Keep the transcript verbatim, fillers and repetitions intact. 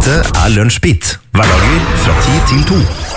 Dette er Lunsjbeat, hverdager fra ti til to.